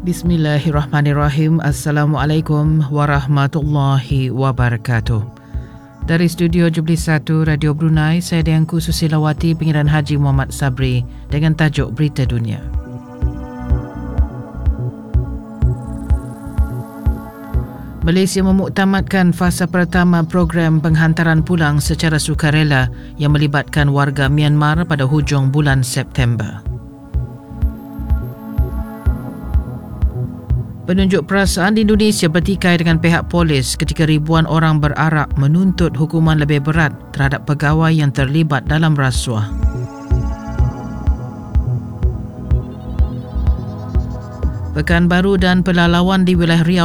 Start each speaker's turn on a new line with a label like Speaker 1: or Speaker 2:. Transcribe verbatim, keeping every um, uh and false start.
Speaker 1: Bismillahirrahmanirrahim. Assalamualaikum warahmatullahi wabarakatuh. Dari studio Jubilee satu Radio Brunei, saya Dianku Susilawati, Pengiran Haji Muhammad Sabri dengan tajuk Berita Dunia. Malaysia memuktamadkan fasa pertama program penghantaran pulang secara sukarela yang melibatkan warga Myanmar pada hujung bulan September. Penunjuk perasaan di Indonesia bertikai dengan pihak polis ketika ribuan orang berarak menuntut hukuman lebih berat terhadap pegawai yang terlibat dalam rasuah. Pekanbaru dan Pelalawan di wilayah Riau